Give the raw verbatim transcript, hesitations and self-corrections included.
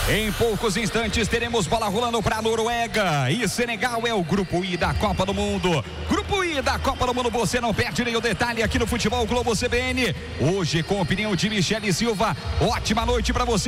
Em poucos instantes teremos bola rolando para Noruega e Senegal. É o Grupo I da Copa do Mundo. Grupo I da Copa do Mundo, você não perde nenhum detalhe aqui no Futebol Globo C B N. Hoje com a opinião de Michele Silva. Ótima noite para você.